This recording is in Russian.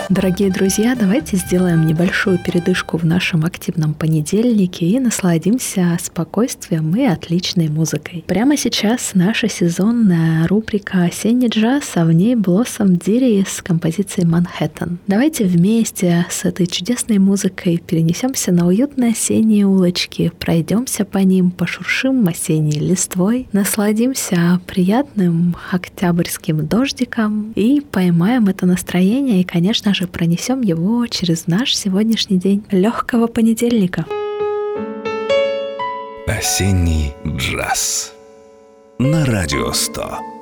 Дорогие друзья, давайте сделаем небольшую передышку в нашем активном понедельнике и насладимся спокойствием и отличной музыкой. Прямо сейчас наша сезонная рубрика «Осенний джаз», а в ней Blossom Dearie с композицией «Манхэттен». Давайте вместе с этой чудесной музыкой перенесемся на уютные осенние улочки, пройдемся по ним, пошуршим осенней листвой, насладимся приятным октябрьским дождиком и поймаем это настроение и, конечно же, пронесем его через наш сегодняшний день. Легкого понедельника. Осенний джаз на Радио 100.